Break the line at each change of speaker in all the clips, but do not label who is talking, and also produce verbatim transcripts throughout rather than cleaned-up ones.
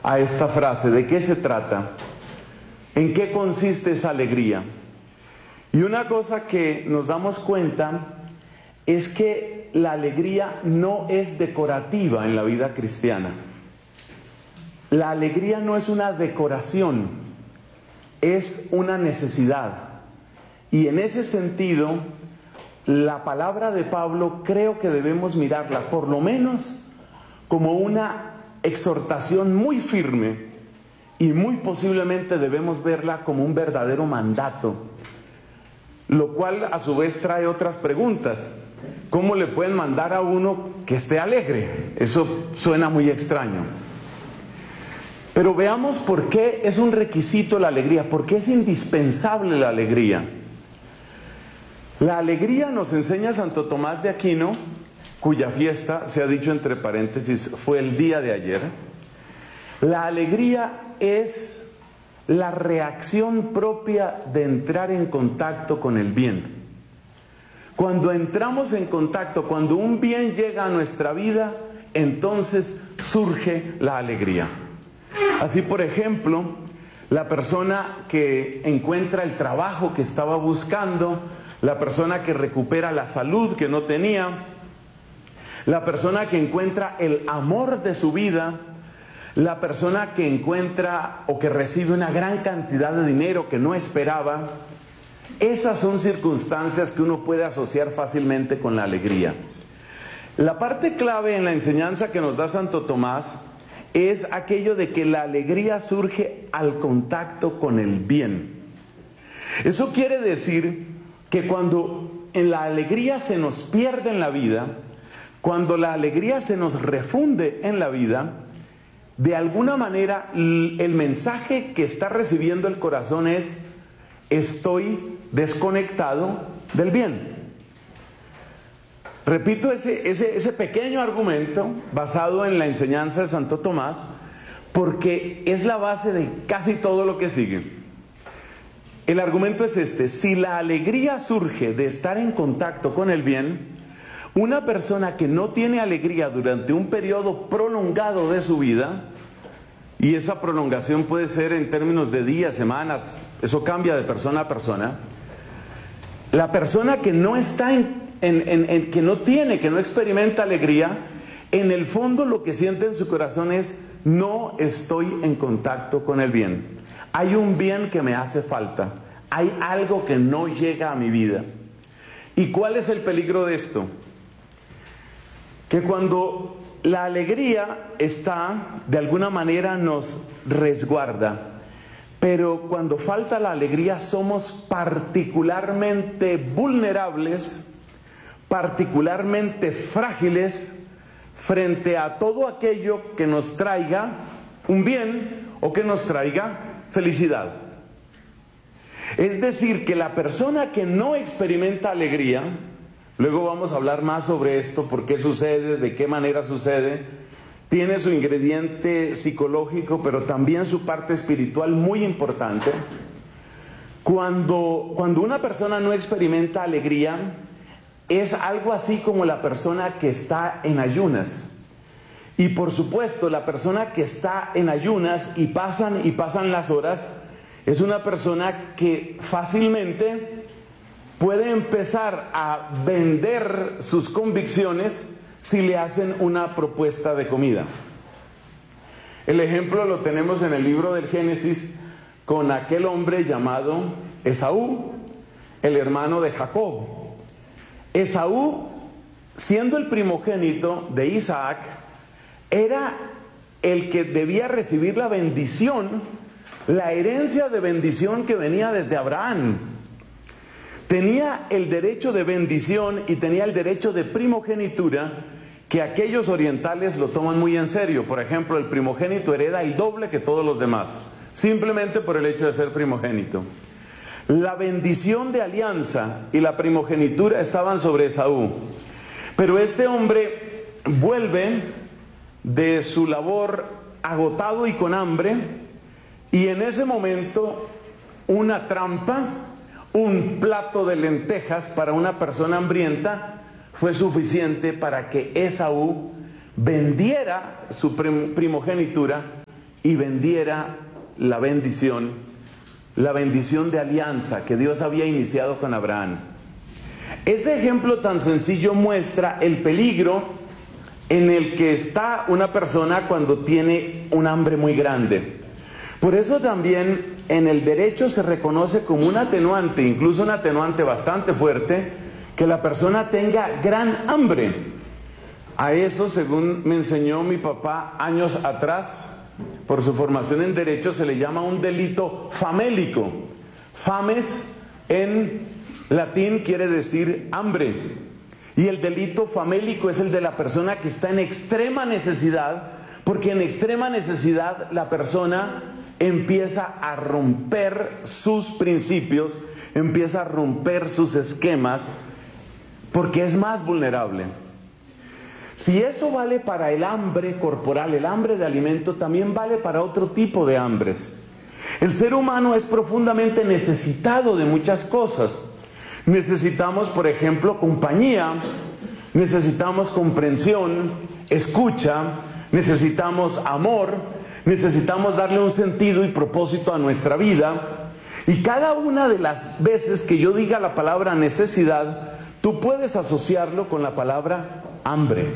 a esta frase. ¿De qué se trata? ¿En qué consiste esa alegría? Y una cosa que nos damos cuenta es que la alegría no es decorativa en la vida cristiana. La alegría no es una decoración, es una necesidad. Y en ese sentido, la palabra de Pablo creo que debemos mirarla, por lo menos, como una exhortación muy firme, y muy posiblemente debemos verla como un verdadero mandato, lo cual a su vez trae otras preguntas. ¿Cómo le pueden mandar a uno que esté alegre? Eso suena muy extraño. Pero veamos por qué es un requisito la alegría, por qué es indispensable la alegría. La alegría, nos enseña Santo Tomás de Aquino, cuya fiesta, se ha dicho entre paréntesis, fue el día de ayer. La alegría es la reacción propia de entrar en contacto con el bien. Cuando entramos en contacto, cuando un bien llega a nuestra vida, entonces surge la alegría. Así, por ejemplo, la persona que encuentra el trabajo que estaba buscando, la persona que recupera la salud que no tenía, la persona que encuentra el amor de su vida, la persona que encuentra o que recibe una gran cantidad de dinero que no esperaba. Esas son circunstancias que uno puede asociar fácilmente con la alegría. La parte clave en la enseñanza que nos da Santo Tomás es aquello de que la alegría surge al contacto con el bien. Eso quiere decir que cuando en la alegría se nos pierde en la vida, cuando la alegría se nos refunde en la vida, de alguna manera el mensaje que está recibiendo el corazón es: estoy desconectado del bien. Repito ese, ese, ese pequeño argumento basado en la enseñanza de Santo Tomás, porque es la base de casi todo lo que sigue. El argumento es este: si la alegría surge de estar en contacto con el bien, una persona que no tiene alegría durante un periodo prolongado de su vida, y esa prolongación puede ser en términos de días, semanas, eso cambia de persona a persona, la persona que no está en, en, en, en que no tiene, que no experimenta alegría, en el fondo lo que siente en su corazón es: no estoy en contacto con el bien. Hay un bien que me hace falta, hay algo que no llega a mi vida. ¿Y cuál es el peligro de esto? Que cuando la alegría está, de alguna manera nos resguarda, pero cuando falta la alegría somos particularmente vulnerables, particularmente frágiles frente a todo aquello que nos traiga un bien o que nos traiga felicidad. Es decir, que la persona que no experimenta alegría, luego vamos a hablar más sobre esto, por qué sucede, de qué manera sucede, tiene su ingrediente psicológico, pero también su parte espiritual muy importante. Cuando, cuando una persona no experimenta alegría, es algo así como la persona que está en ayunas. Y por supuesto, la persona que está en ayunas y pasan y pasan las horas, es una persona que fácilmente puede empezar a vender sus convicciones si le hacen una propuesta de comida. El ejemplo lo tenemos en el libro del Génesis con aquel hombre llamado Esaú, el hermano de Jacob. Esaú, siendo el primogénito de Isaac, era el que debía recibir la bendición, la herencia de bendición que venía desde Abraham. Tenía el derecho de bendición y tenía el derecho de primogenitura, que aquellos orientales lo toman muy en serio. Por ejemplo, el primogénito hereda el doble que todos los demás, simplemente por el hecho de ser primogénito. La bendición de alianza y la primogenitura estaban sobre Esaú. Pero este hombre vuelve de su labor agotado y con hambre, y en ese momento una trampa, un plato de lentejas para una persona hambrienta fue suficiente para que Esaú vendiera su primogenitura y vendiera la bendición, la bendición de alianza que Dios había iniciado con Abraham. Ese ejemplo tan sencillo muestra el peligro en el que está una persona cuando tiene un hambre muy grande. Por eso también en el derecho se reconoce como un atenuante, incluso un atenuante bastante fuerte, que la persona tenga gran hambre. A eso, según me enseñó mi papá años atrás, por su formación en derecho, se le llama un delito famélico. Fames en latín quiere decir hambre. Y el delito famélico es el de la persona que está en extrema necesidad, porque en extrema necesidad la persona empieza a romper sus principios, empieza a romper sus esquemas, porque es más vulnerable. Si eso vale para el hambre corporal, el hambre de alimento, también vale para otro tipo de hambres. El ser humano es profundamente necesitado de muchas cosas. Necesitamos, por ejemplo, compañía, necesitamos comprensión, escucha, necesitamos amor, necesitamos darle un sentido y propósito a nuestra vida. Y cada una de las veces que yo diga la palabra necesidad, tú puedes asociarlo con la palabra hambre.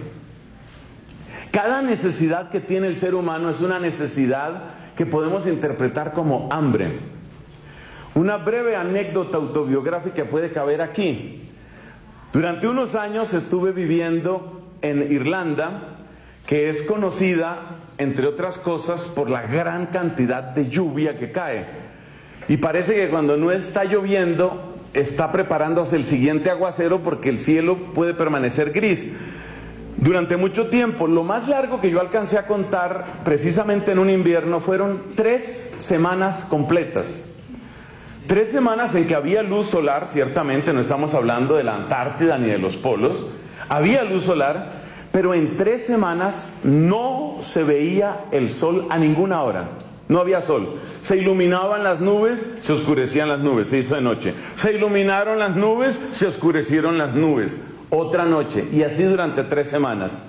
Cada necesidad que tiene el ser humano es una necesidad que podemos interpretar como hambre. Una breve anécdota autobiográfica puede caber aquí. Durante unos años estuve viviendo en Irlanda, que es conocida, entre otras cosas, por la gran cantidad de lluvia que cae. Y parece que cuando no está lloviendo, está preparándose el siguiente aguacero porque el cielo puede permanecer gris. Durante mucho tiempo, lo más largo que yo alcancé a contar, precisamente en un invierno, fueron tres semanas completas. Tres semanas en que había luz solar, ciertamente no estamos hablando de la Antártida ni de los polos, había luz solar, pero en tres semanas no se veía el sol a ninguna hora. No había sol. Se iluminaban las nubes, se oscurecían las nubes, se hizo de noche. Se iluminaron las nubes, se oscurecieron las nubes. Otra noche, y así durante tres semanas.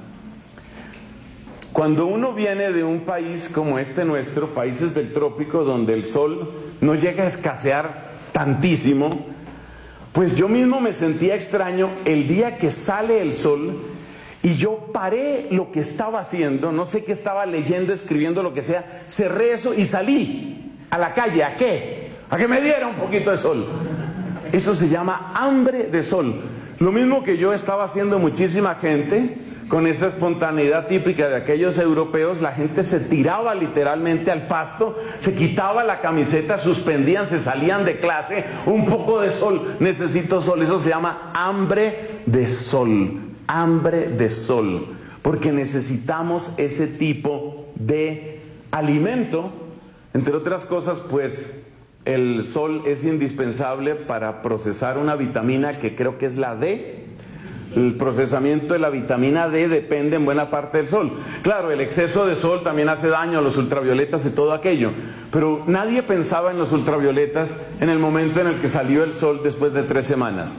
Cuando uno viene de un país como este nuestro, países del trópico, donde el sol no llega a escasear tantísimo, pues yo mismo me sentía extraño el día que sale el sol y yo paré lo que estaba haciendo, no sé qué estaba leyendo, escribiendo, lo que sea, cerré eso y salí a la calle. ¿A qué? A que me diera un poquito de sol. Eso se llama hambre de sol. Lo mismo que yo estaba haciendo muchísima gente, con esa espontaneidad típica de aquellos europeos, la gente se tiraba literalmente al pasto, se quitaba la camiseta, suspendían, se salían de clase, un poco de sol, necesito sol. Eso se llama hambre de sol, hambre de sol, porque necesitamos ese tipo de alimento. Entre otras cosas, pues el sol es indispensable para procesar una vitamina que creo que es la D. El procesamiento de la vitamina D depende en buena parte del sol. Claro, el exceso de sol también hace daño a los ultravioletas y todo aquello, pero nadie pensaba en los ultravioletas en el momento en el que salió el sol después de tres semanas.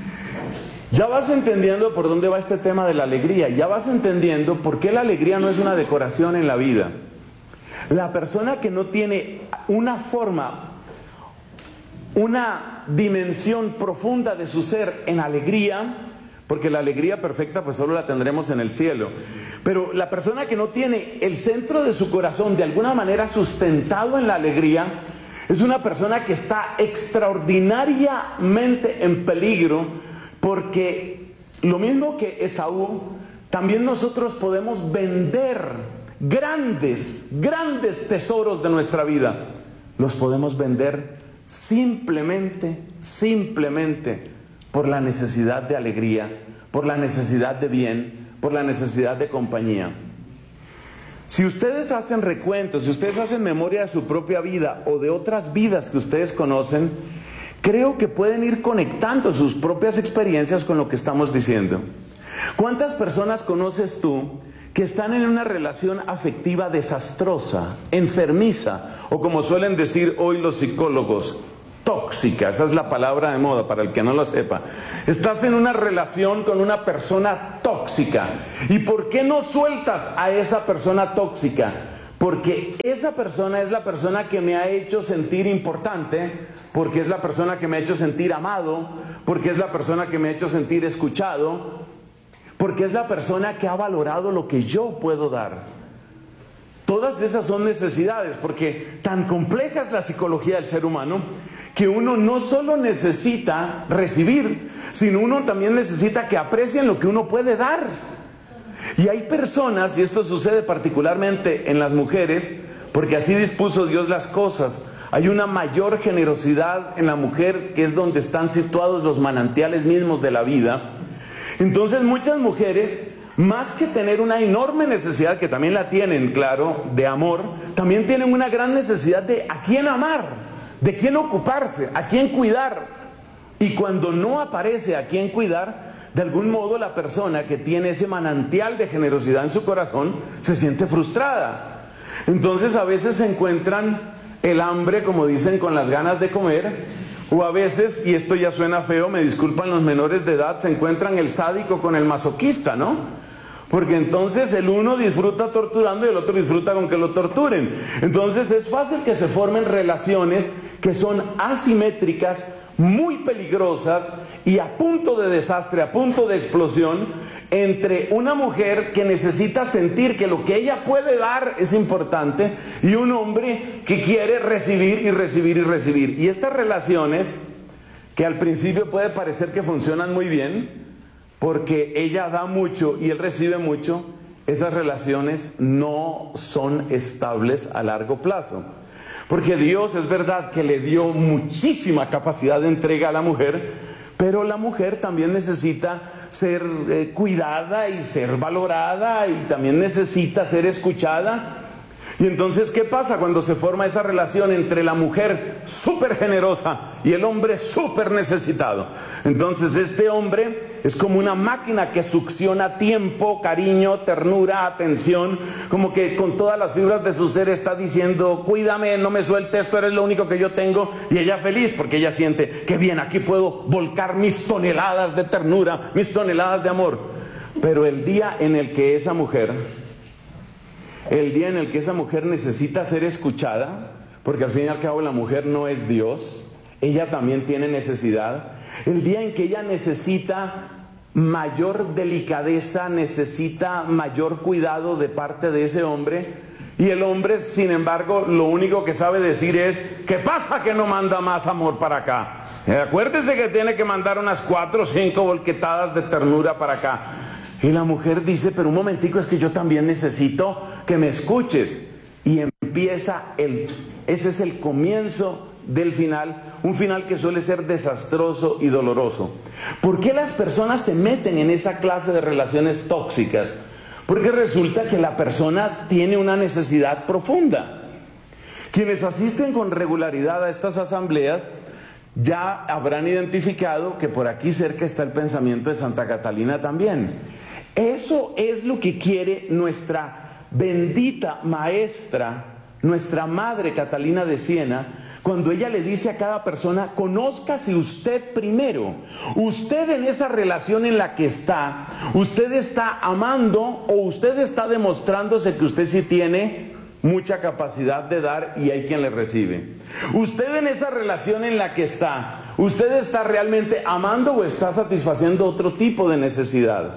Ya vas entendiendo por dónde va este tema de la alegría, ya vas entendiendo por qué la alegría no es una decoración en la vida. La persona que no tiene una forma, una dimensión profunda de su ser en alegría, porque la alegría perfecta pues solo la tendremos en el cielo, pero la persona que no tiene el centro de su corazón de alguna manera sustentado en la alegría, es una persona que está extraordinariamente en peligro, porque lo mismo que Esaú, también nosotros podemos vender grandes, grandes tesoros de nuestra vida, los podemos vender simplemente, simplemente por la necesidad de alegría, por la necesidad de bien, por la necesidad de compañía. Si ustedes hacen recuentos, si ustedes hacen memoria de su propia vida o de otras vidas que ustedes conocen, creo que pueden ir conectando sus propias experiencias con lo que estamos diciendo. ¿Cuántas personas conoces tú que están en una relación afectiva desastrosa, enfermiza, o como suelen decir hoy los psicólogos, tóxica? Esa es la palabra de moda para el que no lo sepa. Estás en una relación con una persona tóxica. ¿Y por qué no sueltas a esa persona tóxica? porque esa persona es la persona que me ha hecho sentir importante, porque es la persona que me ha hecho sentir amado, porque es la persona que me ha hecho sentir escuchado, porque es la persona que ha valorado lo que yo puedo dar. Todas esas son necesidades, porque tan compleja es la psicología del ser humano que uno no solo necesita recibir, sino uno también necesita que aprecien lo que uno puede dar. Y hay personas, y esto sucede particularmente en las mujeres, porque así dispuso Dios las cosas. Hay una mayor generosidad en la mujer, que es donde están situados los manantiales mismos de la vida. Entonces muchas mujeres, más que tener una enorme necesidad, que también la tienen, claro, de amor, también tienen una gran necesidad de a quién amar, de quién ocuparse, a quién cuidar. Y cuando no aparece a quién cuidar, de algún modo la persona que tiene ese manantial de generosidad en su corazón se siente frustrada. Entonces a veces se encuentran el hambre, como dicen, con las ganas de comer, o a veces, y esto ya suena feo, me disculpan los menores de edad, se encuentran el sádico con el masoquista, ¿no? Porque entonces el uno disfruta torturando y el otro disfruta con que lo torturen. Entonces es fácil que se formen relaciones que son asimétricas, muy peligrosas y a punto de desastre, a punto de explosión, entre una mujer que necesita sentir que lo que ella puede dar es importante y un hombre que quiere recibir y recibir y recibir. Y estas relaciones, que al principio puede parecer que funcionan muy bien, porque ella da mucho y él recibe mucho, esas relaciones no son estables a largo plazo. Porque Dios es verdad que le dio muchísima capacidad de entrega a la mujer, pero la mujer también necesita ser eh, cuidada y ser valorada, y también necesita ser escuchada. Y entonces, ¿qué pasa cuando se forma esa relación entre la mujer súper generosa y el hombre súper necesitado? Entonces este hombre es como una máquina que succiona tiempo, cariño, ternura, atención, como que con todas las fibras de su ser está diciendo: cuídame, no me sueltes, tú eres lo único que yo tengo. Y ella feliz porque ella siente que bien, aquí puedo volcar mis toneladas de ternura, mis toneladas de amor. Pero el día en el que esa mujer... El día en el que esa mujer necesita ser escuchada, porque al fin y al cabo la mujer no es Dios, ella también tiene necesidad. El día en que ella necesita mayor delicadeza, necesita mayor cuidado de parte de ese hombre, y el hombre, sin embargo, lo único que sabe decir es: ¿qué pasa que no manda más amor para acá? Eh, acuérdese que tiene que mandar unas cuatro o cinco volquetadas de ternura para acá. Y la mujer dice: pero un momentico, es que yo también necesito que me escuches. Y empieza el, ese es el comienzo del final, un final que suele ser desastroso y doloroso. ¿Por qué las personas se meten en esa clase de relaciones tóxicas? Porque resulta que la persona tiene una necesidad profunda. Quienes asisten con regularidad a estas asambleas ya habrán identificado que por aquí cerca está el pensamiento de Santa Catalina también. Eso es lo que quiere nuestra bendita maestra, nuestra madre Catalina de Siena, cuando ella le dice a cada persona: conózcase usted primero. Usted, en esa relación en la que está, usted está amando o usted está demostrándose que usted sí tiene mucha capacidad de dar y hay quien le recibe. Usted, en esa relación en la que está, usted está realmente amando o está satisfaciendo otro tipo de necesidad.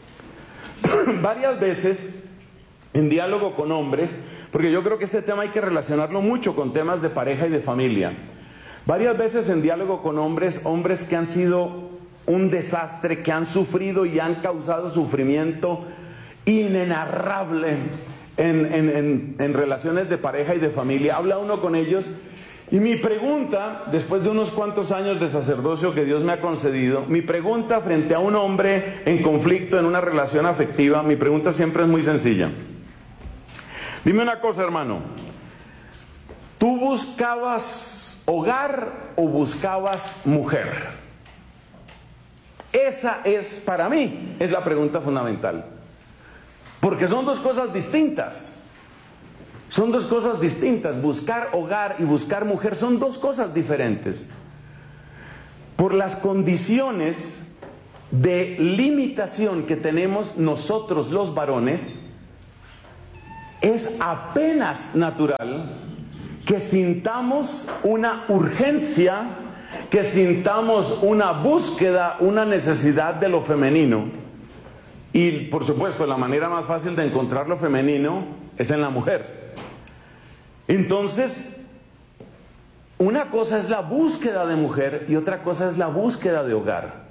Varias veces en diálogo con hombres, porque yo creo que este tema hay que relacionarlo mucho con temas de pareja y de familia. Varias veces en diálogo con hombres, hombres que han sido un desastre, que han sufrido y han causado sufrimiento inenarrable en, en, en, en relaciones de pareja y de familia. Habla uno con ellos y mi pregunta, después de unos cuantos años de sacerdocio que Dios me ha concedido, mi pregunta frente a un hombre en conflicto en una relación afectiva, mi pregunta siempre es muy sencilla. Dime una cosa, hermano, ¿tú buscabas hogar o buscabas mujer? Esa es, para mí, es la pregunta fundamental. Porque son dos cosas distintas. Son dos cosas distintas. Buscar hogar y buscar mujer son dos cosas diferentes. Por las condiciones de limitación que tenemos nosotros los varones, es apenas natural que sintamos una urgencia, que sintamos una búsqueda, una necesidad de lo femenino. Y por supuesto, la manera más fácil de encontrar lo femenino es en la mujer. Entonces, una cosa es la búsqueda de mujer y otra cosa es la búsqueda de hogar.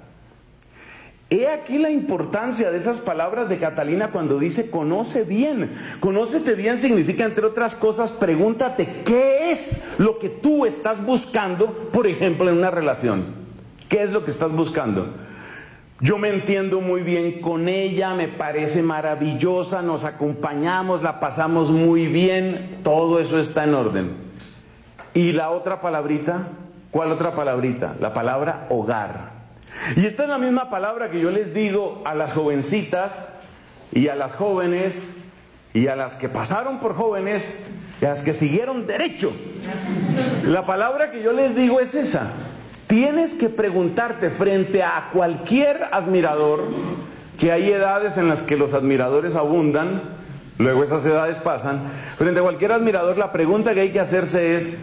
He aquí la importancia de esas palabras de Catalina cuando dice conoce bien. Conócete bien significa, entre otras cosas, pregúntate qué es lo que tú estás buscando, por ejemplo, en una relación. ¿Qué es lo que estás buscando? Yo me entiendo muy bien con ella, me parece maravillosa, nos acompañamos, la pasamos muy bien, todo eso está en orden. ¿Y la otra palabrita? ¿Cuál otra palabrita? La palabra hogar. Y esta es la misma palabra que yo les digo a las jovencitas y a las jóvenes y a las que pasaron por jóvenes y a las que siguieron derecho. La palabra que yo les digo es esa. Tienes que preguntarte frente a cualquier admirador, que hay edades en las que los admiradores abundan, luego esas edades pasan. Frente a cualquier admirador, la pregunta que hay que hacerse es: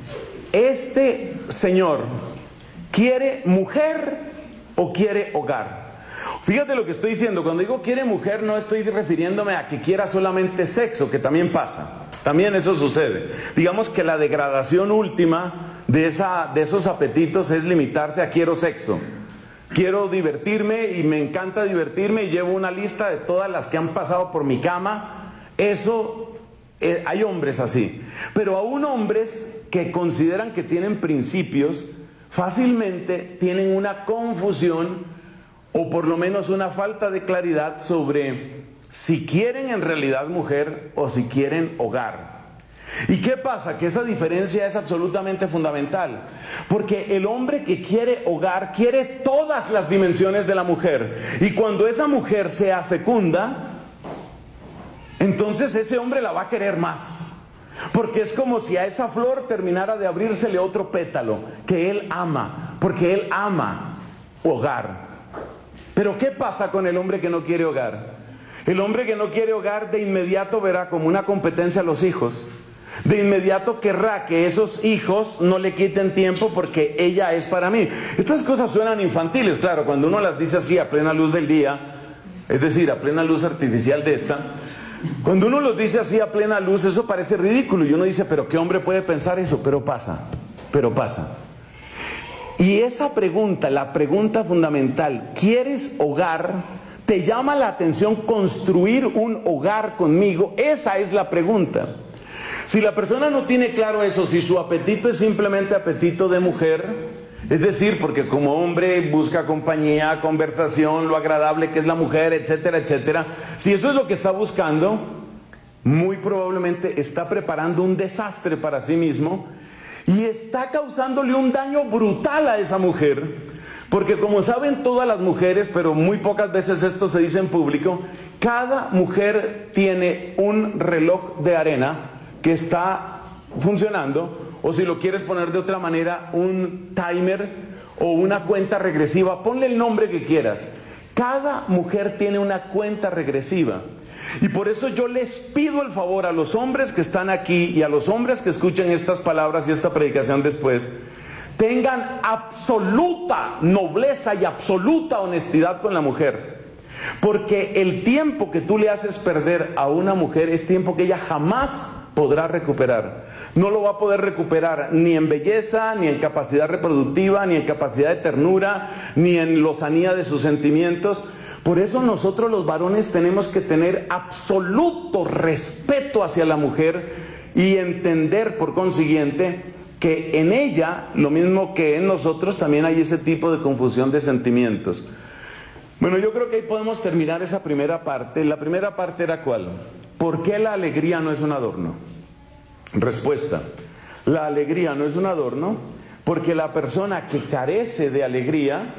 ¿este señor quiere mujer o quiere hogar? Fíjate lo que estoy diciendo. Cuando digo quiere mujer, no estoy refiriéndome a que quiera solamente sexo, que también pasa, también eso sucede. Digamos que la degradación última de, esa, de esos apetitos es limitarse a quiero sexo, quiero divertirme y me encanta divertirme y llevo una lista de todas las que han pasado por mi cama. Eso, eh, hay hombres así, pero aún hombres que consideran que tienen principios fácilmente tienen una confusión o por lo menos una falta de claridad sobre si quieren en realidad mujer o si quieren hogar. ¿Y qué pasa? Que esa diferencia es absolutamente fundamental, porque el hombre que quiere hogar quiere todas las dimensiones de la mujer, y cuando esa mujer sea fecunda, entonces ese hombre la va a querer más. Porque es como si a esa flor terminara de abrírsele otro pétalo que él ama, porque él ama hogar. Pero ¿qué pasa con el hombre que no quiere hogar? El hombre que no quiere hogar de inmediato verá como una competencia a los hijos. De inmediato querrá que esos hijos no le quiten tiempo porque ella es para mí. Estas cosas suenan infantiles, claro, cuando uno las dice así a plena luz del día, es decir, a plena luz artificial de esta. Cuando uno los dice así a plena luz, eso parece ridículo y uno dice, pero ¿qué hombre puede pensar eso? Pero pasa, pero pasa. Y esa pregunta, la pregunta fundamental, ¿quieres hogar? ¿Te llama la atención construir un hogar conmigo? Esa es la pregunta. Si la persona no tiene claro eso, si su apetito es simplemente apetito de mujer, es decir, porque como hombre busca compañía, conversación, lo agradable que es la mujer, etcétera, etcétera. Si eso es lo que está buscando, muy probablemente está preparando un desastre para sí mismo y está causándole un daño brutal a esa mujer. Porque como saben todas las mujeres, pero muy pocas veces esto se dice en público, cada mujer tiene un reloj de arena que está funcionando, o si lo quieres poner de otra manera, un timer o una cuenta regresiva, ponle el nombre que quieras. Cada mujer tiene una cuenta regresiva. Y por eso yo les pido el favor a los hombres que están aquí y a los hombres que escuchen estas palabras y esta predicación después, tengan absoluta nobleza y absoluta honestidad con la mujer. Porque el tiempo que tú le haces perder a una mujer es tiempo que ella jamás podrá recuperar. No lo va a poder recuperar ni en belleza, ni en capacidad reproductiva, ni en capacidad de ternura, ni en lozanía de sus sentimientos. Por eso nosotros los varones tenemos que tener absoluto respeto hacia la mujer y entender por consiguiente que en ella, lo mismo que en nosotros, también hay ese tipo de confusión de sentimientos. Bueno, yo creo que ahí podemos terminar esa primera parte. La primera parte era ¿cuál? ¿Por qué la alegría no es un adorno? Respuesta: la alegría no es un adorno porque la persona que carece de alegría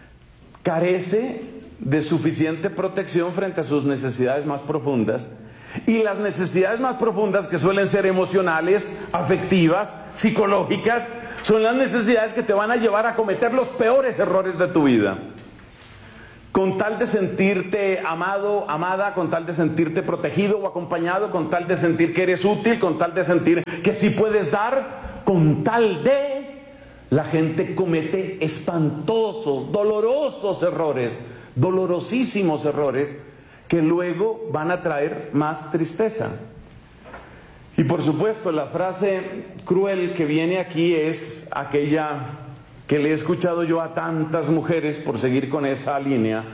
carece de suficiente protección frente a sus necesidades más profundas. Y las necesidades más profundas, que suelen ser emocionales, afectivas, psicológicas, son las necesidades que te van a llevar a cometer los peores errores de tu vida. con tal de sentirte amado, amada, con tal de sentirte protegido o acompañado, con tal de sentir que eres útil, con tal de sentir que sí puedes dar, con tal de... La gente comete espantosos, dolorosos errores, dolorosísimos errores, que luego van a traer más tristeza. Y por supuesto, la frase cruel que viene aquí es aquella que le he escuchado yo a tantas mujeres, por seguir con esa línea.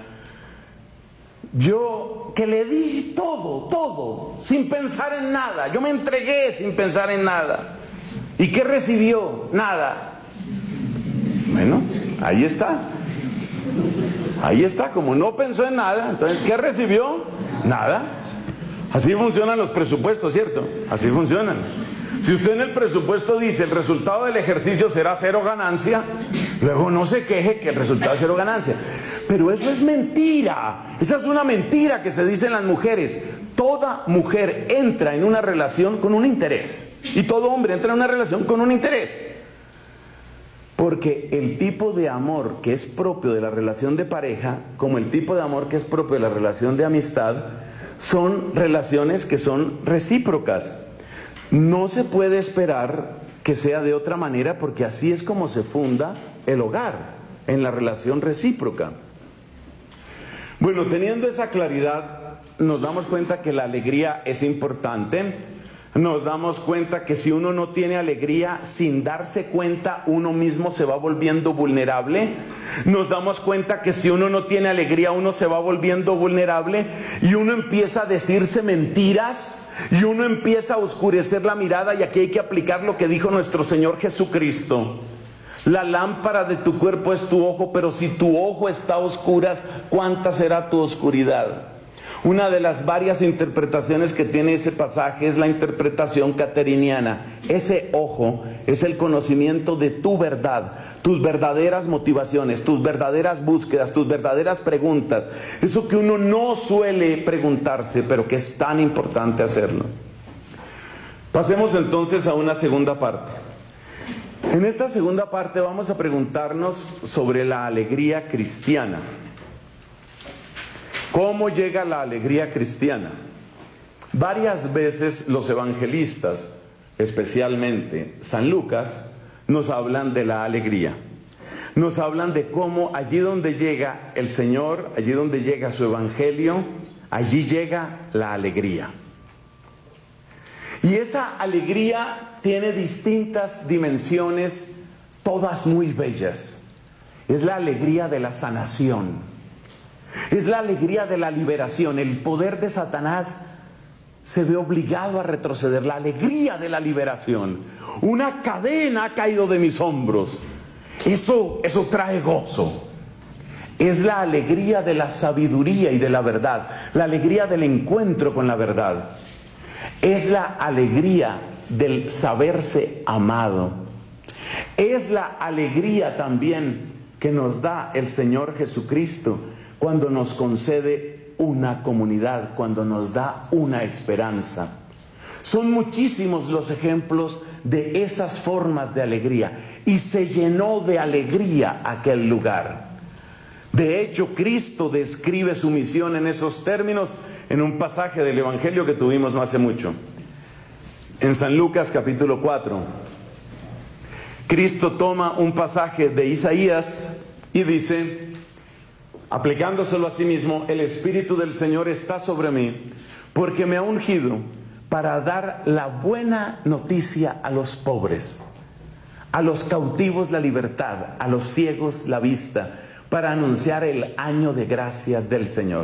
Yo que le di todo, todo, sin pensar en nada. Yo me entregué sin pensar en nada. ¿Y qué recibió? Nada. Bueno, ahí está. Ahí está, como no pensó en nada, entonces ¿qué recibió? Nada. Así funcionan los presupuestos, ¿cierto? Así funcionan. Si usted en el presupuesto dice el resultado del ejercicio será cero ganancia, luego no se queje que el resultado es cero ganancia. Pero eso es mentira. Esa es una mentira que se dicen las mujeres. Toda mujer entra en una relación con un interés. Y todo hombre entra en una relación con un interés. Porque el tipo de amor que es propio de la relación de pareja, como el tipo de amor que es propio de la relación de amistad, son relaciones que son recíprocas. No se puede esperar que sea de otra manera, porque así es como se funda el hogar, en la relación recíproca. Bueno, teniendo esa claridad, nos damos cuenta que la alegría es importante. Nos damos cuenta que si uno no tiene alegría, sin darse cuenta, uno mismo se va volviendo vulnerable. Nos damos cuenta que si uno no tiene alegría, uno se va volviendo vulnerable y uno empieza a decirse mentiras y uno empieza a oscurecer la mirada. Y aquí hay que aplicar lo que dijo nuestro Señor Jesucristo: la lámpara de tu cuerpo es tu ojo, pero si tu ojo está a oscuras, ¿cuánta será tu oscuridad? Una de las varias interpretaciones que tiene ese pasaje es la interpretación cateriniana. Ese ojo es el conocimiento de tu verdad, tus verdaderas motivaciones, tus verdaderas búsquedas, tus verdaderas preguntas. Eso que uno no suele preguntarse, pero que es tan importante hacerlo. Pasemos entonces a una segunda parte. En esta segunda parte vamos a preguntarnos sobre la alegría cristiana. ¿Cómo llega la alegría cristiana? Varias veces los evangelistas, especialmente San Lucas, nos hablan de la alegría. Nos hablan de cómo allí donde llega el Señor, allí donde llega su evangelio, allí llega la alegría. Y esa alegría tiene distintas dimensiones, todas muy bellas. Es la alegría de la sanación. Es la alegría de la liberación. El poder de Satanás se ve obligado a retroceder. La alegría de la liberación. Una cadena ha caído de mis hombros. Eso, eso trae gozo. Es la alegría de la sabiduría y de la verdad. La alegría del encuentro con la verdad. Es la alegría del saberse amado. Es la alegría también que nos da el Señor Jesucristo cuando nos concede una comunidad, cuando nos da una esperanza. Son muchísimos los ejemplos de esas formas de alegría, y se llenó de alegría aquel lugar. De hecho, Cristo describe su misión en esos términos en un pasaje del Evangelio que tuvimos no hace mucho. En San Lucas capítulo cuatro, Cristo toma un pasaje de Isaías y dice, aplicándoselo a sí mismo: el Espíritu del Señor está sobre mí, porque me ha ungido para dar la buena noticia a los pobres, a los cautivos la libertad, a los ciegos la vista, para anunciar el año de gracia del Señor.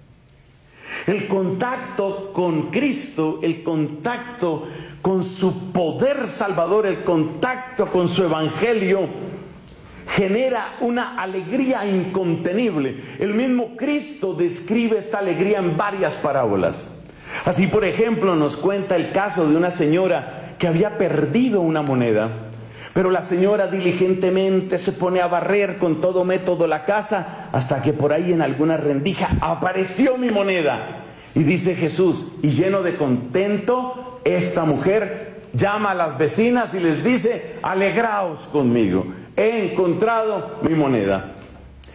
El contacto con Cristo, el contacto con su poder salvador, el contacto con su evangelio, genera una alegría incontenible. El mismo Cristo describe esta alegría en varias parábolas. Así, por ejemplo, nos cuenta el caso de una señora que había perdido una moneda, pero la señora diligentemente se pone a barrer con todo método la casa, hasta que por ahí en alguna rendija apareció mi moneda. Y dice Jesús, y lleno de contento, esta mujer llama a las vecinas y les dice: alegraos conmigo, he encontrado mi moneda.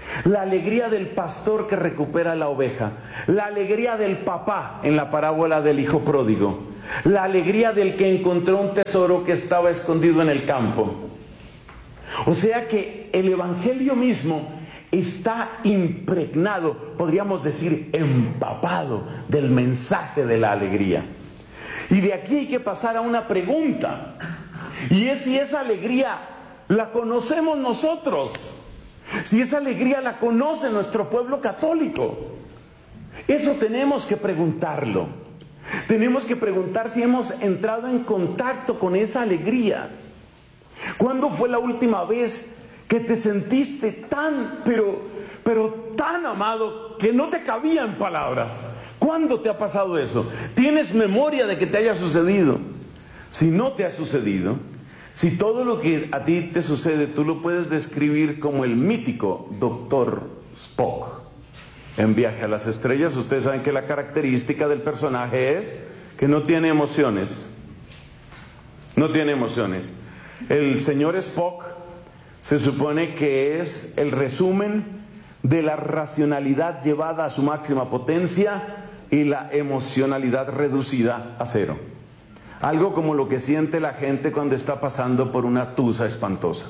La alegría del pastor que recupera la oveja. La alegría del papá en la parábola del hijo pródigo. La alegría del que encontró un tesoro que estaba escondido en el campo. O sea que el evangelio mismo está impregnado, podríamos decir, empapado del mensaje de la alegría. Y de aquí hay que pasar a una pregunta. Y es si esa alegría la conocemos nosotros. Si esa alegría la conoce nuestro pueblo católico. Eso tenemos que preguntarlo. Tenemos que preguntar si hemos entrado en contacto con esa alegría. ¿Cuándo fue la última vez que te sentiste tan, pero, pero tan amado que no te cabía en palabras? ¿Cuándo te ha pasado eso? ¿Tienes memoria de que te haya sucedido? Si no te ha sucedido, si todo lo que a ti te sucede tú lo puedes describir como el mítico doctor Spock en Viaje a las Estrellas, ustedes saben que la característica del personaje es que no tiene emociones. No tiene emociones. El señor Spock se supone que es el resumen de la racionalidad llevada a su máxima potencia y la emocionalidad reducida a cero. Algo como lo que siente la gente cuando está pasando por una tusa espantosa.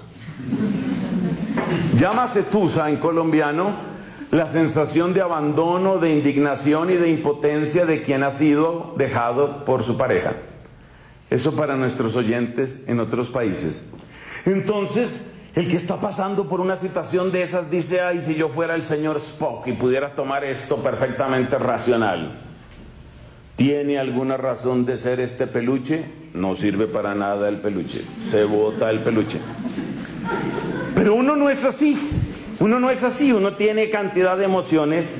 Llámase tusa en colombiano la sensación de abandono, de indignación y de impotencia de quien ha sido dejado por su pareja. Eso para nuestros oyentes en otros países. Entonces, el que está pasando por una situación de esas dice: ay, si yo fuera el señor Spock y pudiera tomar esto perfectamente racional. ¿Tiene alguna razón de ser este peluche? No sirve para nada el peluche. Se bota el peluche. Pero uno no es así. Uno no es así. Uno tiene cantidad de emociones.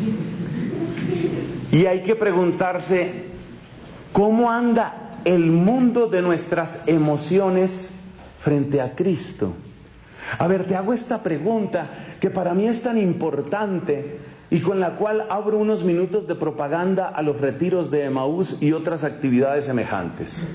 Y hay que preguntarse, ¿cómo anda el mundo de nuestras emociones frente a Cristo? A ver, te hago esta pregunta que para mí es tan importante y con la cual abro unos minutos de propaganda a los retiros de Emaús y otras actividades semejantes.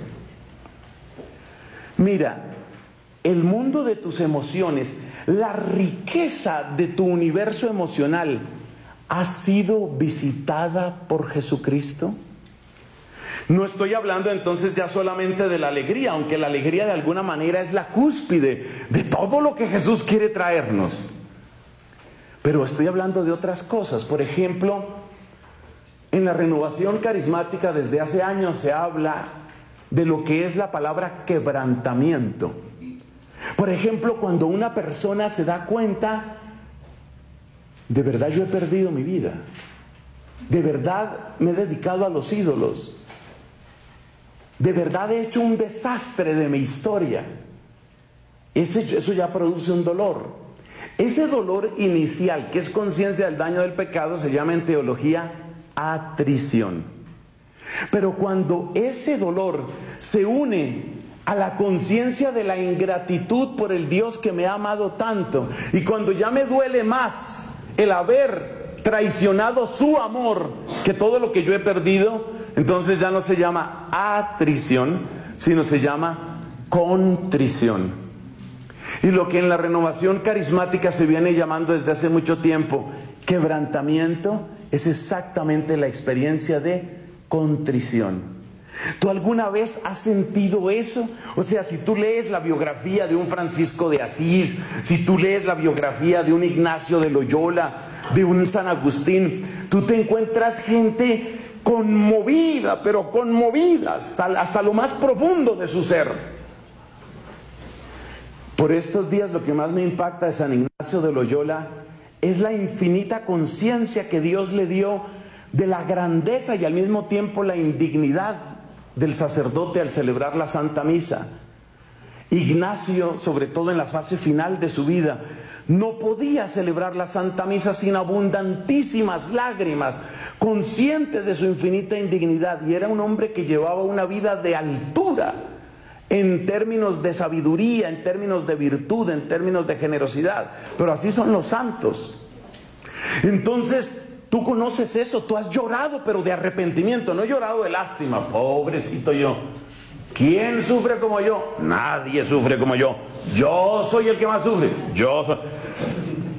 Mira, el mundo de tus emociones, la riqueza de tu universo emocional, ¿ha sido visitada por Jesucristo? No estoy hablando entonces ya solamente de la alegría, aunque la alegría de alguna manera es la cúspide de todo lo que Jesús quiere traernos. Pero estoy hablando de otras cosas. Por ejemplo, en la renovación carismática desde hace años se habla de lo que es la palabra quebrantamiento. Por ejemplo, cuando una persona se da cuenta, de verdad yo he perdido mi vida, de verdad me he dedicado a los ídolos, de verdad he hecho un desastre de mi historia. Ese, eso ya produce un dolor. Ese dolor inicial, que es conciencia del daño del pecado, se llama en teología atrición. Pero cuando ese dolor se une a la conciencia de la ingratitud por el Dios que me ha amado tanto, y cuando ya me duele más el haber traicionado su amor que todo lo que yo he perdido, entonces ya no se llama atrición, sino se llama contrición. Y lo que en la renovación carismática se viene llamando desde hace mucho tiempo quebrantamiento, es exactamente la experiencia de contrición. ¿Tú alguna vez has sentido eso? O sea, si tú lees la biografía de un Francisco de Asís, si tú lees la biografía de un Ignacio de Loyola, de un San Agustín, tú te encuentras gente conmovida, pero conmovida hasta, hasta lo más profundo de su ser. Por estos días lo que más me impacta de San Ignacio de Loyola es la infinita conciencia que Dios le dio de la grandeza y al mismo tiempo la indignidad del sacerdote al celebrar la Santa Misa. Ignacio, sobre todo en la fase final de su vida, no podía celebrar la Santa Misa sin abundantísimas lágrimas, consciente de su infinita indignidad, y era un hombre que llevaba una vida de altura en términos de sabiduría, en términos de virtud, en términos de generosidad. Pero así son los santos. Entonces, tú conoces eso, tú has llorado, pero de arrepentimiento, no he llorado de lástima, pobrecito yo. ¿Quién sufre como yo? Nadie sufre como yo. Yo soy el que más sufre. Yo soy.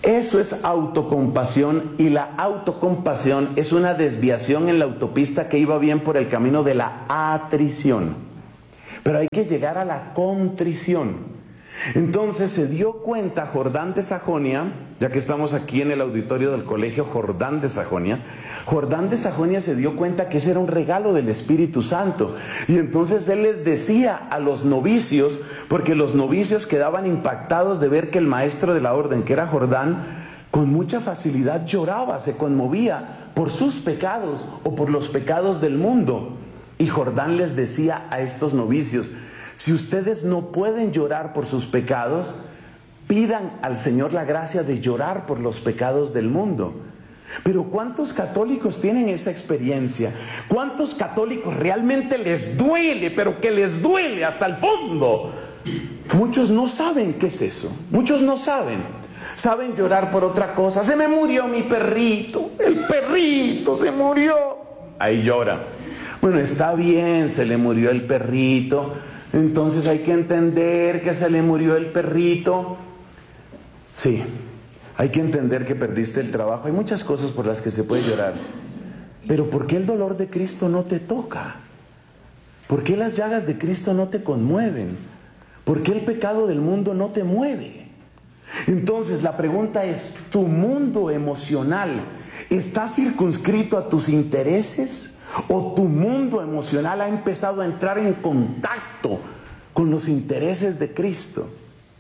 Eso es autocompasión, y la autocompasión es una desviación en la autopista que iba bien por el camino de la atrición. Pero hay que llegar a la contrición. Entonces se dio cuenta Jordán de Sajonia, ya que estamos aquí en el auditorio del colegio Jordán de Sajonia, Jordán de Sajonia se dio cuenta que ese era un regalo del Espíritu Santo. Y entonces él les decía a los novicios, porque los novicios quedaban impactados de ver que el maestro de la orden, que era Jordán, con mucha facilidad lloraba, se conmovía por sus pecados o por los pecados del mundo. Y Jordán les decía a estos novicios: si ustedes no pueden llorar por sus pecados, pidan al Señor la gracia de llorar por los pecados del mundo. Pero ¿cuántos católicos tienen esa experiencia? ¿Cuántos católicos realmente les duele, pero que les duele hasta el fondo? Muchos no saben qué es eso. Muchos no saben. Saben llorar por otra cosa. Se me murió mi perrito. El perrito se murió. Ahí llora. Bueno, está bien, se le murió el perrito. Entonces hay que entender que se le murió el perrito. Sí, hay que entender que perdiste el trabajo. Hay muchas cosas por las que se puede llorar. Pero ¿por qué el dolor de Cristo no te toca? ¿Por qué las llagas de Cristo no te conmueven? ¿Por qué el pecado del mundo no te mueve? Entonces la pregunta es: ¿tu mundo emocional está circunscrito a tus intereses? ¿O tu mundo emocional ha empezado a entrar en contacto con los intereses de Cristo?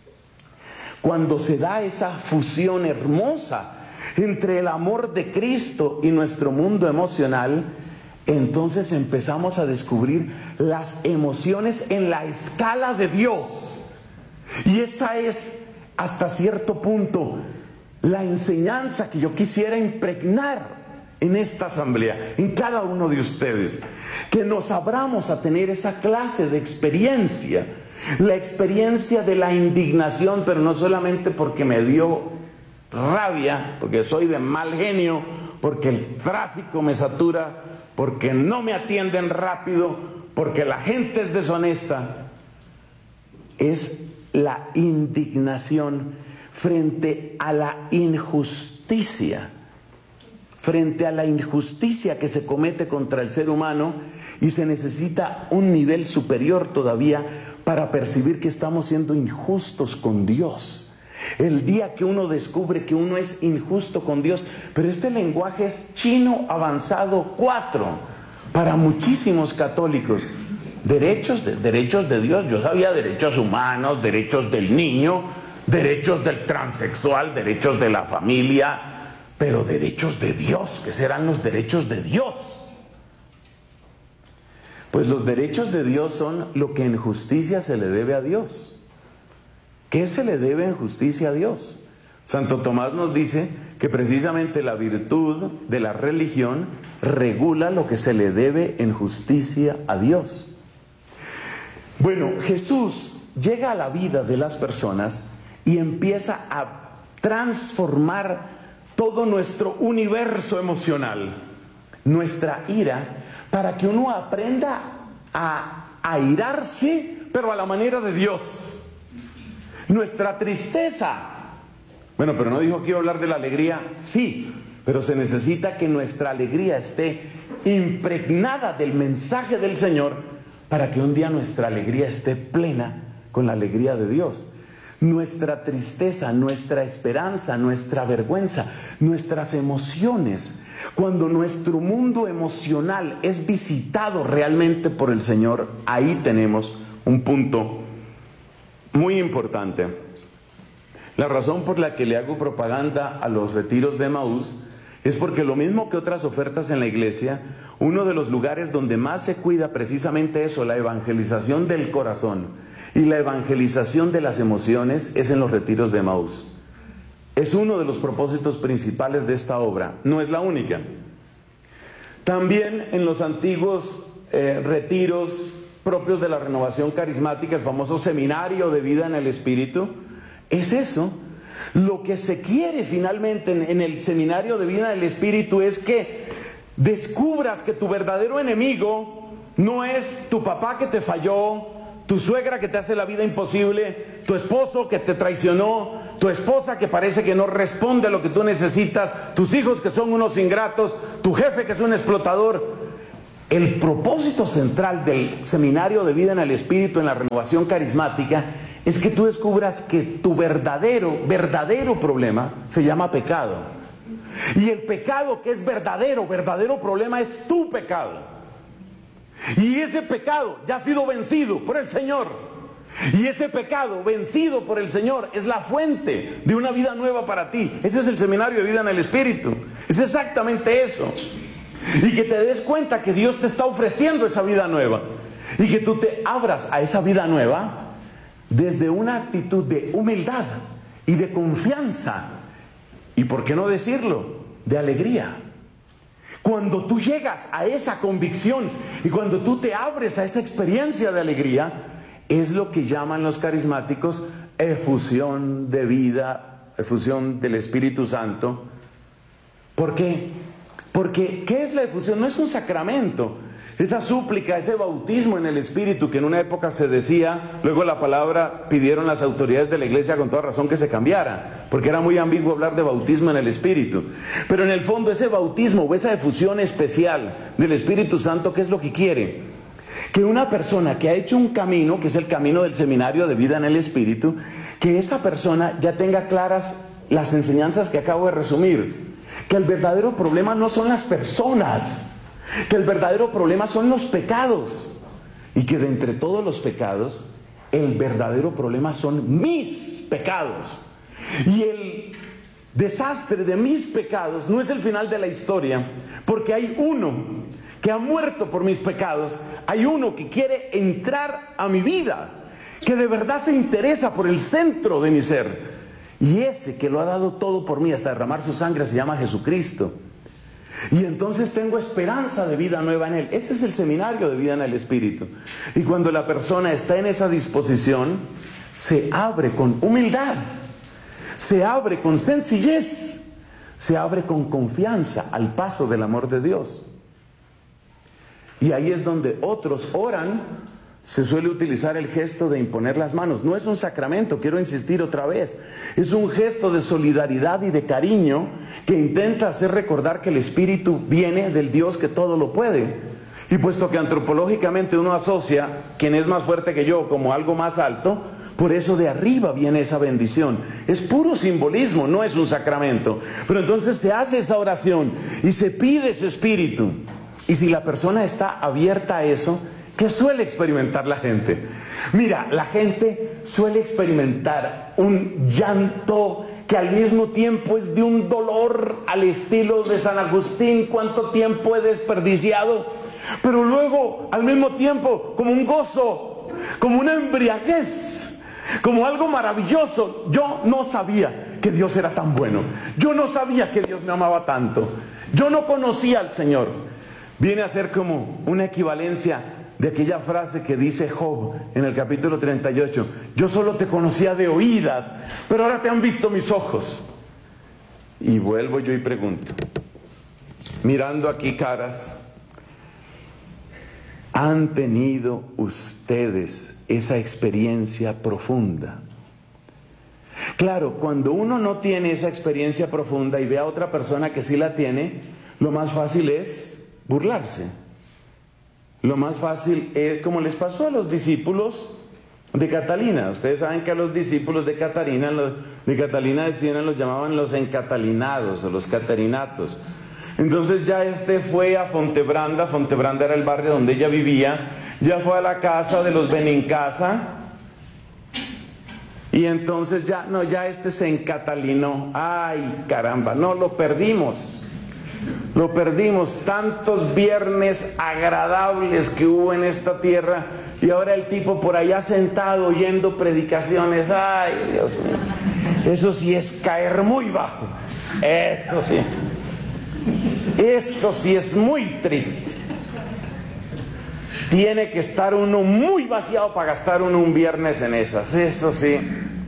Cuando se da esa fusión hermosa entre el amor de Cristo y nuestro mundo emocional, entonces empezamos a descubrir las emociones en la escala de Dios. Y esa es, hasta cierto punto, la enseñanza que yo quisiera impregnar en esta asamblea, en cada uno de ustedes, que nos abramos a tener esa clase de experiencia, la experiencia de la indignación, pero no solamente porque me dio rabia, porque soy de mal genio, porque el tráfico me satura, porque no me atienden rápido, porque la gente es deshonesta. Es la indignación frente a la injusticia. Frente a la injusticia que se comete contra el ser humano, y se necesita un nivel superior todavía para percibir que estamos siendo injustos con Dios. El día que uno descubre que uno es injusto con Dios, pero este lenguaje es chino avanzado cuatro para muchísimos católicos. Derechos de, derechos de Dios, yo sabía derechos humanos, derechos del niño, derechos del transexual, derechos de la familia. Pero derechos de Dios, ¿qué serán los derechos de Dios? Pues los derechos de Dios son lo que en justicia se le debe a Dios. ¿Qué se le debe en justicia a Dios? Santo Tomás nos dice que precisamente la virtud de la religión regula lo que se le debe en justicia a Dios. Bueno, Jesús llega a la vida de las personas y empieza a transformar todo nuestro universo emocional, nuestra ira, para que uno aprenda a airarse, pero a la manera de Dios. Nuestra tristeza. Bueno, pero no dijo que iba a hablar de la alegría. Sí, pero se necesita que nuestra alegría esté impregnada del mensaje del Señor, para que un día nuestra alegría esté plena con la alegría de Dios. Nuestra tristeza, nuestra esperanza, nuestra vergüenza, nuestras emociones. Cuando nuestro mundo emocional es visitado realmente por el Señor, ahí tenemos un punto muy importante. La razón por la que le hago propaganda a los retiros de Emaús es porque, lo mismo que otras ofertas en la iglesia, uno de los lugares donde más se cuida precisamente eso, la evangelización del corazón y la evangelización de las emociones, es en los retiros de Emaús. Es uno de los propósitos principales de esta obra, no es la única. También en los antiguos eh, retiros propios de la renovación carismática, el famoso seminario de vida en el Espíritu, es eso. Lo que se quiere finalmente en, en el seminario de vida en el Espíritu es que descubras que tu verdadero enemigo no es tu papá que te falló, tu suegra que te hace la vida imposible, tu esposo que te traicionó, tu esposa que parece que no responde a lo que tú necesitas, tus hijos que son unos ingratos, tu jefe que es un explotador. El propósito central del seminario de vida en el Espíritu, en la renovación carismática, es que tú descubras que tu verdadero, verdadero problema se llama pecado. Y el pecado que es verdadero, verdadero problema es tu pecado. Y ese pecado ya ha sido vencido por el Señor. Y ese pecado vencido por el Señor es la fuente de una vida nueva para ti. Ese es el seminario de vida en el Espíritu. Es exactamente eso. Y que te des cuenta que Dios te está ofreciendo esa vida nueva. Y que tú te abras a esa vida nueva desde una actitud de humildad y de confianza. Y por qué no decirlo, de alegría. Cuando tú llegas a esa convicción y cuando tú te abres a esa experiencia de alegría, es lo que llaman los carismáticos efusión de vida, efusión del Espíritu Santo. ¿Por qué? Porque, ¿qué es la efusión? No es un sacramento. Esa súplica, ese bautismo en el Espíritu que en una época se decía, luego la palabra pidieron las autoridades de la iglesia con toda razón que se cambiara, porque era muy ambiguo hablar de bautismo en el Espíritu. Pero en el fondo ese bautismo o esa efusión especial del Espíritu Santo, ¿qué es lo que quiere? Que una persona que ha hecho un camino, que es el camino del seminario de vida en el Espíritu, que esa persona ya tenga claras las enseñanzas que acabo de resumir. Que el verdadero problema no son las personas, que el verdadero problema son los pecados, y que de entre todos los pecados, el verdadero problema son mis pecados. Y el desastre de mis pecados no es el final de la historia, porque hay uno que ha muerto por mis pecados, hay uno que quiere entrar a mi vida, que de verdad se interesa por el centro de mi ser, y ese que lo ha dado todo por mí hasta derramar su sangre se llama Jesucristo. Y entonces tengo esperanza de vida nueva en Él. Ese es el seminario de vida en el Espíritu. Y cuando la persona está en esa disposición, se abre con humildad, se abre con sencillez, se abre con confianza al paso del amor de Dios. Y ahí es donde otros oran. Se suele utilizar el gesto de imponer las manos. No es un sacramento, quiero insistir otra vez. Es un gesto de solidaridad y de cariño que intenta hacer recordar que el Espíritu viene del Dios que todo lo puede. Y puesto que antropológicamente uno asocia quien es más fuerte que yo como algo más alto, por eso de arriba viene esa bendición. Es puro simbolismo, no es un sacramento. Pero entonces se hace esa oración y se pide ese Espíritu. Y si la persona está abierta a eso, ¿qué suele experimentar la gente? Mira, la gente suele experimentar un llanto que al mismo tiempo es de un dolor al estilo de San Agustín, cuánto tiempo he desperdiciado, pero luego al mismo tiempo como un gozo, como una embriaguez, como algo maravilloso. Yo no sabía que Dios era tan bueno, yo no sabía que Dios me amaba tanto, yo no conocía al Señor. Viene a ser como una equivalencia de aquella frase que dice Job en el capítulo treinta y ocho, yo solo te conocía de oídas, pero ahora te han visto mis ojos. Y vuelvo yo y pregunto, mirando aquí caras, ¿han tenido ustedes esa experiencia profunda? Claro, cuando uno no tiene esa experiencia profunda y ve a otra persona que sí la tiene, lo más fácil es burlarse. Lo más fácil es, como les pasó a los discípulos de Catalina. Ustedes saben que a los discípulos de Catalina, los, de Catalina de Siena, los llamaban los encatalinados o los catarinatos. Entonces ya este fue a Fontebranda, Fontebranda era el barrio donde ella vivía, ya fue a la casa de los Benincasa, y entonces ya, no, ya este se encatalinó. Ay, caramba, no, lo perdimos. Lo perdimos, tantos viernes agradables que hubo en esta tierra, y ahora el tipo por allá sentado oyendo predicaciones. Ay, Dios mío, eso sí es caer muy bajo, eso sí, eso sí es muy triste. Tiene que estar uno muy vaciado para gastar uno un viernes en esas, eso sí.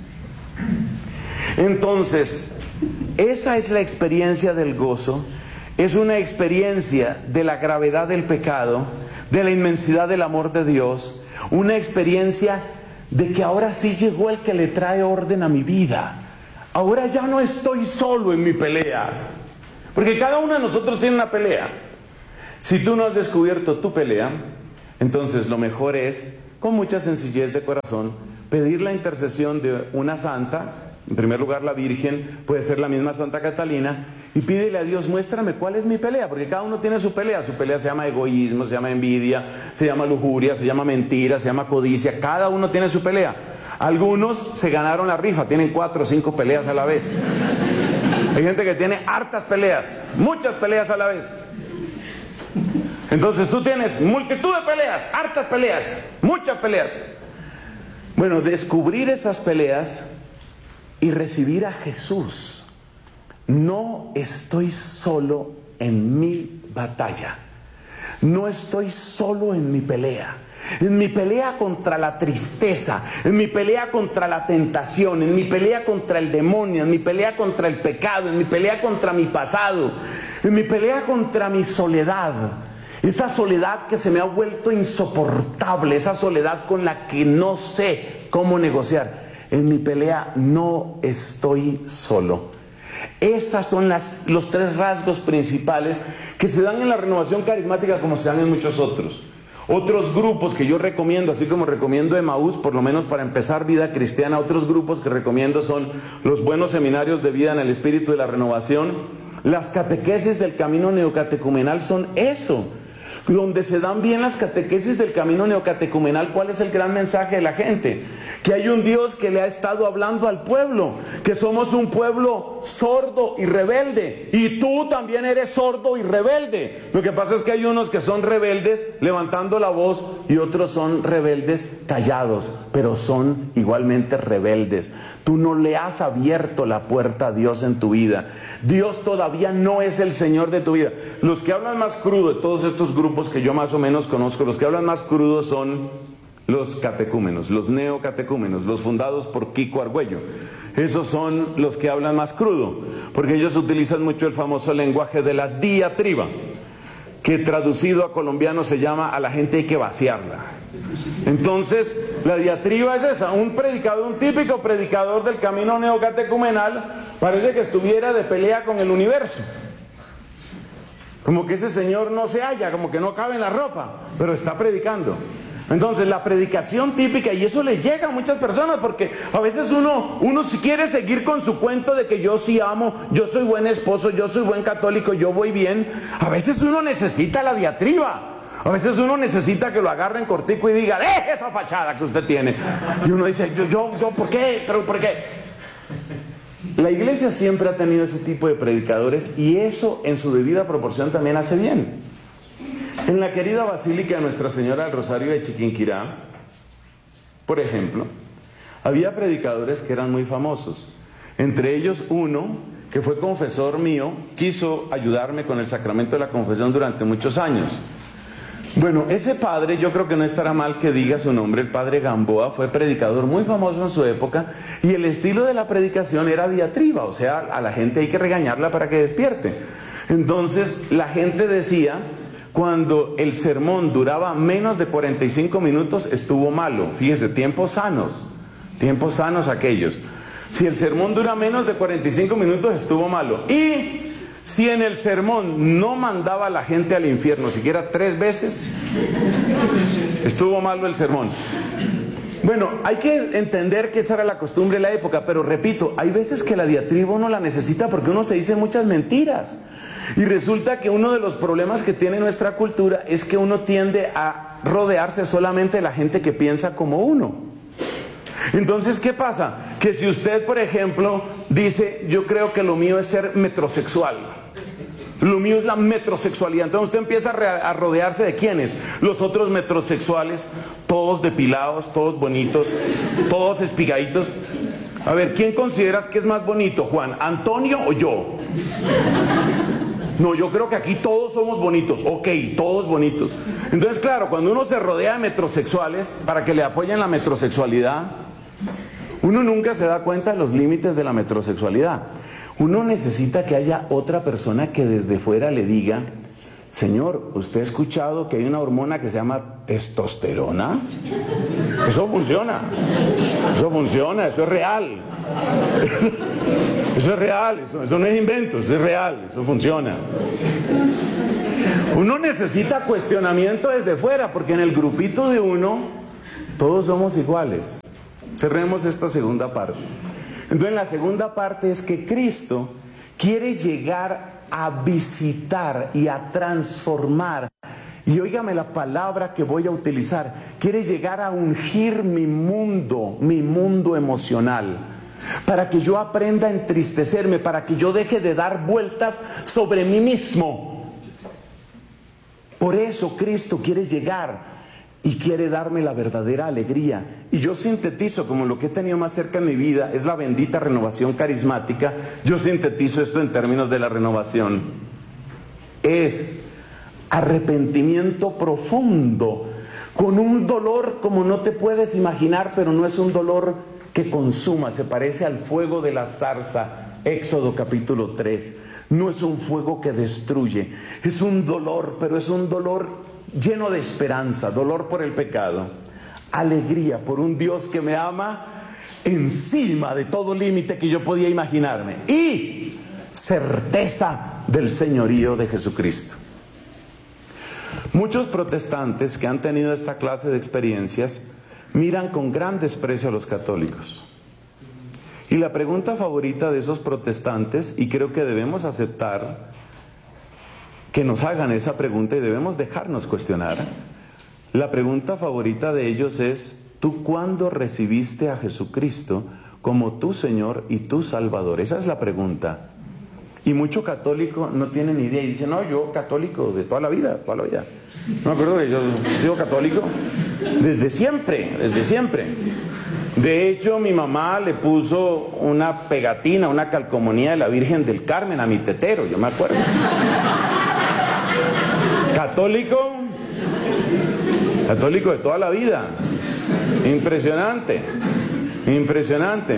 Entonces, esa es la experiencia del gozo. Es una experiencia de la gravedad del pecado, de la inmensidad del amor de Dios, una experiencia de que ahora sí llegó el que le trae orden a mi vida. Ahora ya no estoy solo en mi pelea, porque cada uno de nosotros tiene una pelea. Si tú no has descubierto tu pelea, entonces lo mejor es, con mucha sencillez de corazón, pedir la intercesión de una santa, en primer lugar la Virgen, puede ser la misma Santa Catalina, y pídele a Dios, muéstrame cuál es mi pelea, porque cada uno tiene su pelea. Su pelea se llama egoísmo, se llama envidia, se llama lujuria, se llama mentira, se llama codicia. Cada uno tiene su pelea. Algunos se ganaron la rifa, tienen cuatro o cinco peleas a la vez. Hay gente que tiene hartas peleas, muchas peleas a la vez. Entonces tú tienes multitud de peleas, hartas peleas, muchas peleas. Bueno, descubrir esas peleas y recibir a Jesús. No estoy solo en mi batalla. No estoy solo en mi pelea. En mi pelea contra la tristeza, en mi pelea contra la tentación, en mi pelea contra el demonio, en mi pelea contra el pecado, en mi pelea contra mi pasado, en mi pelea contra mi soledad. Esa soledad que se me ha vuelto insoportable, esa soledad con la que no sé cómo negociar. En mi pelea no estoy solo. Esas son las, los tres rasgos principales que se dan en la renovación carismática como se dan en muchos otros. Otros grupos que yo recomiendo, así como recomiendo Emaús, por lo menos para empezar vida cristiana, otros grupos que recomiendo son los buenos seminarios de vida en el espíritu de la renovación. Las catequesis del camino neocatecumenal son eso, donde se dan bien las catequesis del camino neocatecumenal. ¿Cuál es el gran mensaje de la gente? Que hay un Dios que le ha estado hablando al pueblo, que somos un pueblo sordo y rebelde, y tú también eres sordo y rebelde. Lo que pasa es que hay unos que son rebeldes levantando la voz y otros son rebeldes callados, pero son igualmente rebeldes. Tú no le has abierto la puerta a Dios en tu vida. Dios todavía no es el Señor de tu vida. Los que hablan más crudo de todos estos grupos que yo más o menos conozco, los que hablan más crudo son los catecúmenos, los neocatecúmenos, los fundados por Kiko Argüello. Esos son los que hablan más crudo, porque ellos utilizan mucho el famoso lenguaje de la diatriba, que traducido a colombiano se llama a la gente hay que vaciarla. Entonces, la diatriba es esa, un predicador, un típico predicador del camino neocatecumenal, parece que estuviera de pelea con el universo. Como que ese señor no se halla, como que no cabe en la ropa, pero está predicando. Entonces la predicación típica, y eso le llega a muchas personas, porque a veces uno, uno si quiere seguir con su cuento de que yo sí amo, yo soy buen esposo, yo soy buen católico, yo voy bien. A veces uno necesita la diatriba. A veces uno necesita que lo agarren cortico y diga, deje esa fachada que usted tiene. Y uno dice, yo, yo, yo, ¿por qué? ¿Pero por qué? La iglesia siempre ha tenido ese tipo de predicadores, y eso en su debida proporción también hace bien. En la querida Basílica de Nuestra Señora del Rosario de Chiquinquirá, por ejemplo, había predicadores que eran muy famosos. Entre ellos uno que fue confesor mío, quiso ayudarme con el sacramento de la confesión durante muchos años. Bueno, ese padre, yo creo que no estará mal que diga su nombre, el padre Gamboa, fue predicador muy famoso en su época, y el estilo de la predicación era diatriba, o sea, a la gente hay que regañarla para que despierte. Entonces, la gente decía, cuando el sermón duraba menos de cuarenta y cinco minutos, estuvo malo. Fíjese, tiempos sanos, tiempos sanos aquellos. Si el sermón dura menos de cuarenta y cinco minutos, estuvo malo. Y si en el sermón no mandaba a la gente al infierno siquiera tres veces, estuvo malo el sermón. Bueno, hay que entender que esa era la costumbre de la época, pero repito, hay veces que la diatriba uno la necesita porque uno se dice muchas mentiras. Y resulta que uno de los problemas que tiene nuestra cultura es que uno tiende a rodearse solamente de la gente que piensa como uno. Entonces, ¿qué pasa? Que si usted, por ejemplo, dice, yo creo que lo mío es ser metrosexual, lo mío es la metrosexualidad, entonces usted empieza a rodearse de ¿quiénes? Los otros metrosexuales, todos depilados, todos bonitos, todos espigaditos. A ver, ¿quién consideras que es más bonito, Juan? ¿Antonio o yo? No, yo creo que aquí todos somos bonitos. Ok, todos bonitos. Entonces, claro, cuando uno se rodea de metrosexuales para que le apoyen la metrosexualidad, uno nunca se da cuenta de los límites de la metrosexualidad. Uno necesita que haya otra persona que desde fuera le diga, Señor, ¿usted ha escuchado que hay una hormona que se llama testosterona? Eso funciona, eso funciona, eso es real. Eso, eso es real, eso, eso no es invento, eso es real, eso funciona. Uno necesita cuestionamiento desde fuera, porque en el grupito de uno todos somos iguales. Cerremos esta segunda parte. Entonces la segunda parte es que Cristo quiere llegar a visitar y a transformar. Y óigame la palabra que voy a utilizar. Quiere llegar a ungir mi mundo, mi mundo emocional, para que yo aprenda a entristecerme, para que yo deje de dar vueltas sobre mí mismo. Por eso Cristo quiere llegar y quiere darme la verdadera alegría. Y yo sintetizo, como lo que he tenido más cerca en mi vida es la bendita renovación carismática, yo sintetizo esto en términos de la renovación. Es arrepentimiento profundo, con un dolor como no te puedes imaginar, pero no es un dolor que consuma, se parece al fuego de la zarza, Éxodo capítulo tres. No es un fuego que destruye, es un dolor, pero es un dolor lleno de esperanza, dolor por el pecado, alegría por un Dios que me ama encima de todo límite que yo podía imaginarme, y certeza del señorío de Jesucristo. Muchos protestantes que han tenido esta clase de experiencias miran con gran desprecio a los católicos. Y la pregunta favorita de esos protestantes, y creo que debemos aceptar que nos hagan esa pregunta y debemos dejarnos cuestionar, la pregunta favorita de ellos es: ¿tú cuándo recibiste a Jesucristo como tu Señor y tu Salvador? Esa es la pregunta. Y mucho católico no tiene ni idea y dice: no, yo católico de toda la vida, toda la vida. No me acuerdo que yo he sido católico desde siempre, desde siempre. De hecho, mi mamá le puso una pegatina, una calcomanía de la Virgen del Carmen a mi tetero, yo me acuerdo. Católico, católico de toda la vida. Impresionante, impresionante.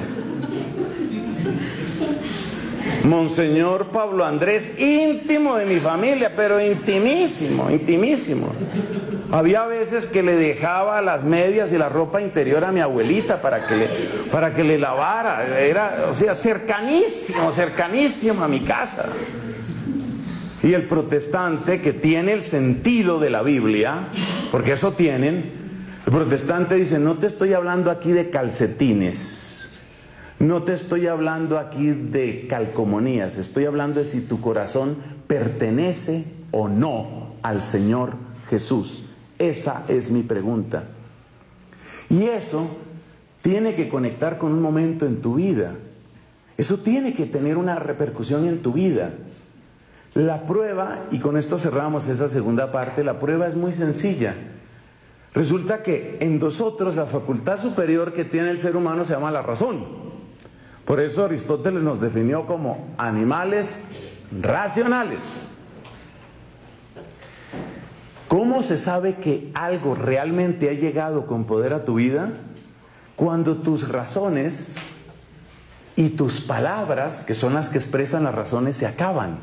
Monseñor Pablo Andrés, íntimo de mi familia, pero intimísimo, intimísimo. Había veces que le dejaba las medias y la ropa interior a mi abuelita para que le, para que le lavara. Era, o sea, cercanísimo, cercanísimo a mi casa. Y el protestante, que tiene el sentido de la Biblia, porque eso tienen, el protestante dice: no te estoy hablando aquí de calcetines, no te estoy hablando aquí de calcomanías, estoy hablando de si tu corazón pertenece o no al Señor Jesús. Esa es mi pregunta. Y eso tiene que conectar con un momento en tu vida. Eso tiene que tener una repercusión en tu vida. La prueba, y con esto cerramos esa segunda parte, la prueba es muy sencilla. Resulta que en nosotros la facultad superior que tiene el ser humano se llama la razón. Por eso Aristóteles nos definió como animales racionales. ¿Cómo se sabe que algo realmente ha llegado con poder a tu vida? Cuando tus razones y tus palabras, que son las que expresan las razones, se acaban.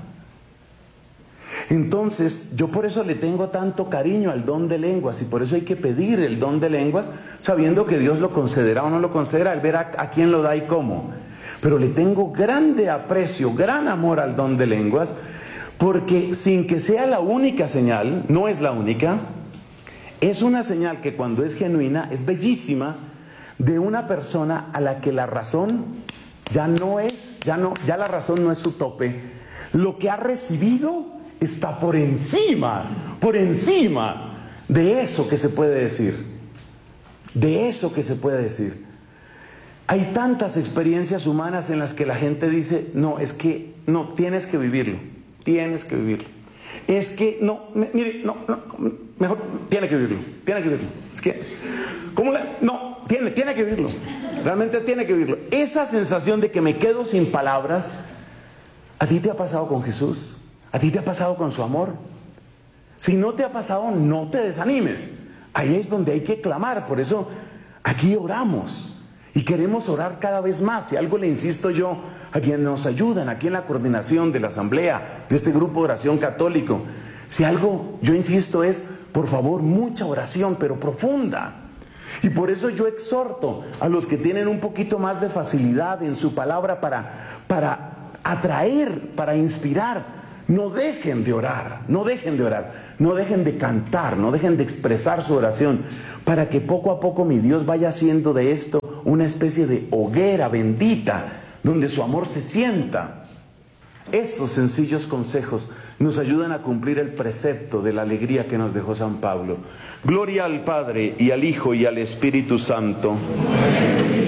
Entonces, yo por eso le tengo tanto cariño al don de lenguas, y por eso hay que pedir el don de lenguas, sabiendo que Dios lo concederá o no lo concederá, al ver a, a quién lo da y cómo. Pero le tengo grande aprecio, gran amor al don de lenguas, porque sin que sea la única señal, no es la única, es una señal que cuando es genuina, es bellísima, de una persona a la que la razón ya no es, ya no, ya la razón no es su tope. Lo que ha recibido está por encima, por encima de eso que se puede decir, de eso que se puede decir. Hay tantas experiencias humanas en las que la gente dice: no, es que, no, tienes que vivirlo, tienes que vivirlo. Es que, no, me, mire, no, no, mejor, tiene que vivirlo, tiene que vivirlo. Es que, ¿cómo le? No, tiene, tiene que vivirlo, realmente tiene que vivirlo. Esa sensación de que me quedo sin palabras, ¿a ti te ha pasado con Jesús? ¿A ti te ha pasado con su amor? Si no te ha pasado, no te desanimes. Ahí es donde hay que clamar. Por eso aquí oramos y queremos orar cada vez más. Y algo le insisto yo a quienes nos ayudan aquí en la coordinación de la asamblea, de este grupo de oración católico: Si algo, yo insisto, es, por favor, mucha oración, pero profunda. Y por eso yo exhorto a los que tienen un poquito más de facilidad en su palabra para, para atraer, para inspirar. No dejen de orar, no dejen de orar, no dejen de cantar, no dejen de expresar su oración, para que poco a poco mi Dios vaya haciendo de esto una especie de hoguera bendita, donde su amor se sienta. Estos sencillos consejos nos ayudan a cumplir el precepto de la alegría que nos dejó San Pablo. Gloria al Padre, y al Hijo, y al Espíritu Santo.